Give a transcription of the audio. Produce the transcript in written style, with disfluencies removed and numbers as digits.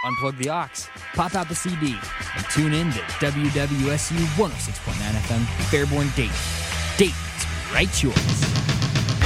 unplug the aux, pop out the CD, and tune in to WWSU 106.9 FM, Fairborn Dayton. Dayton's right choice.